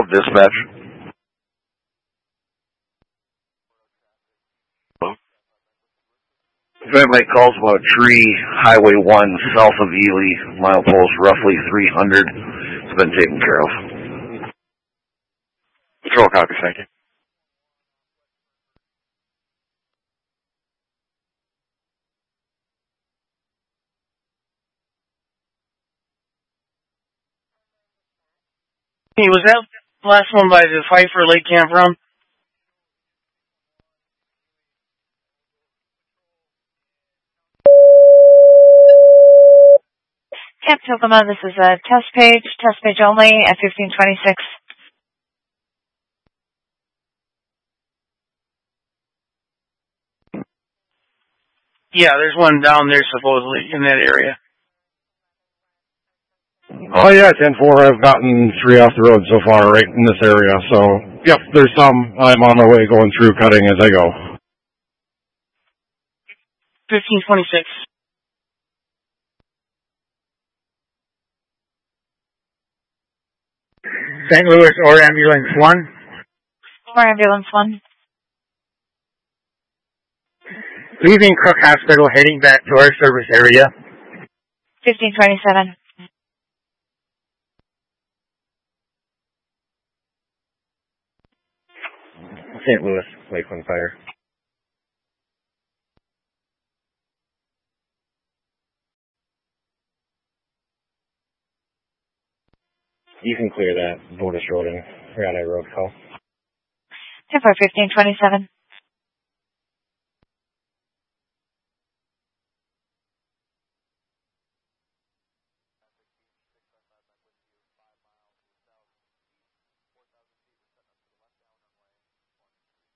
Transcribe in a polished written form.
Grove Dispatch. If anybody calls about a tree, Highway 1, south of Ely, milepost roughly 300, it's been taken care of. Patrol copy, thank you. Hey, was that last one by the Pfeiffer Lake Campground? Camp Tokoma, this is a test page only at 1526. Yeah, there's one down there supposedly in that area. Oh yeah, 10-4, I've gotten 3 off the road so far right in this area, so yep, there's some. I'm on my way going through cutting as I go. 1526. St. Louis or Ambulance 1? Or Ambulance 1. Leaving Cook Hospital, heading back to our service area. 1527. St. Louis, Lakeland Fire. You can clear that Border Road and Riata Road call. 10-4, 1527.